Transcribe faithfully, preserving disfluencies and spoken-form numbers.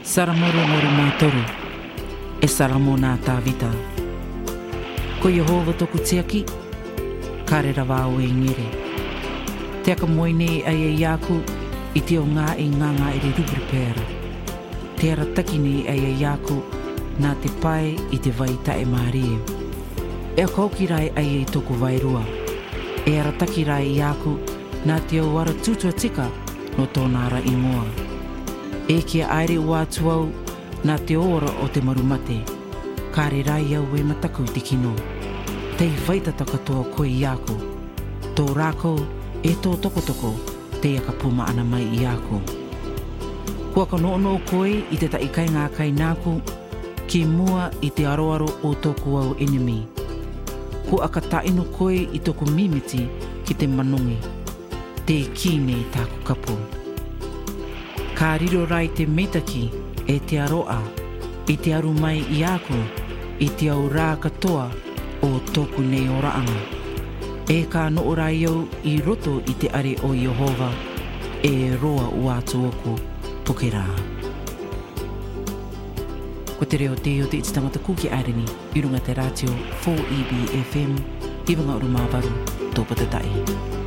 Saramoro moru mātoru, e saramo nā tāwita. Ko Yehova toku tiaki, karera wāo e ngere. Te aka moine ai e iaku, i te o ngā e nganga e re rubri pēra. Te ara takine ai e iaku, nā te pai i te vai tae mārie. E a kaukirai ai e toku vairua. E ara takirai i aku, nā te au ara tutua tika no tōnara ingoa. E kia aere ua atuau, nā te ora o te marumate. Kāre rai au e mataku te kino. Tei whaitata katoa koe i aku. Tō rākou e tō tokotoko, te aka puma ana mai i aku. Kua ka noono koe i te taikai ngā kai nāku, ki mua i te aroaro o tōku au enemy. Kua ka taino koe i tōku mimiti ki te manongi. Te kine tāku kapu. Ka riro rai te meitaki e te aroa, i te aru mai i aku, i te au rā katoa o tōku nei o raanga. E ka noo rai au i roto i te are o Yehova, e roa ua atu oku puke rā. Ko te reo te o te iti tangata kuki aireni, i runga te rātio four E B F M, i wanga uru māwaru, tōpata tai.